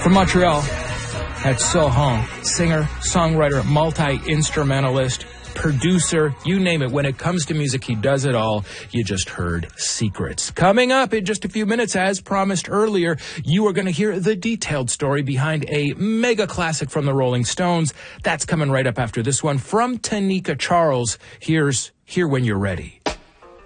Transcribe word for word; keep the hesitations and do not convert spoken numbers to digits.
From Montreal, that's Sohan, singer, songwriter, multi-instrumentalist, producer, you name it. When it comes to music, he does it all. You just heard Secrets. Coming up in just a few minutes, as promised earlier, you are going to hear the detailed story behind a mega classic from the Rolling Stones. That's coming right up after this one from Tanika Charles. Here's Here When You're Ready.